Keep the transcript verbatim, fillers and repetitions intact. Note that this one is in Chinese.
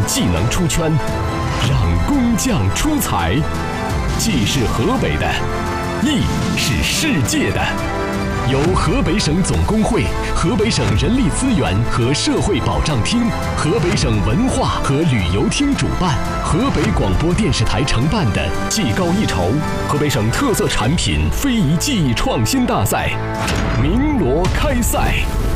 技能出圈，让工匠出彩。技是河北的，艺是世界的。由河北省总工会、河北省人力资源和社会保障厅、河北省文化和旅游厅主办，河北广播电视台承办的技高一筹河北省特色产品非遗技艺创新大赛鸣锣开赛。